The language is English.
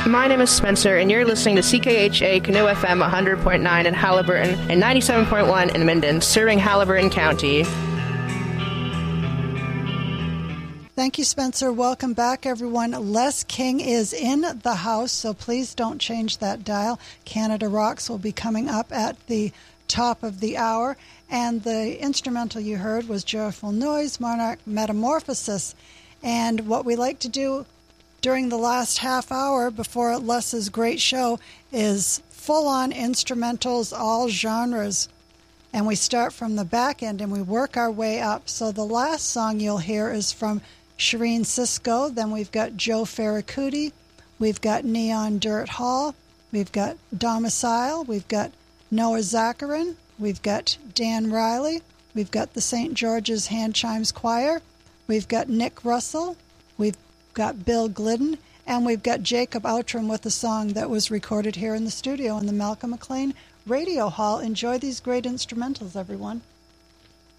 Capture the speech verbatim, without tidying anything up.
My name is Spencer, and you're listening to C K H A Canoe F M one hundred point nine in Halliburton and ninety-seven point one in Minden, serving Halliburton County. Thank you, Spencer. Welcome back, everyone. Les King is in the house, so please don't change that dial. Canada Rocks will be coming up at the top of the hour. And the instrumental you heard was Joyful Noise, Monarch Metamorphosis. And what we like to do during the last half hour before Les's great show is full-on instrumentals, all genres. And we start from the back end and we work our way up. So the last song you'll hear is from Shireen Cisco. Then we've got Joe Ferracuti. We've got Neon Dirt Hall. We've got Domicile. We've got Noah Zacharin. We've got Dan Riley. We've got the Saint George's Hand Chimes Choir. We've got Nick Russell. We've got Bill Glidden. And we've got Jacob Outram with a song that was recorded here in the studio in the Malcolm McLean Radio Hall. Enjoy these great instrumentals, everyone.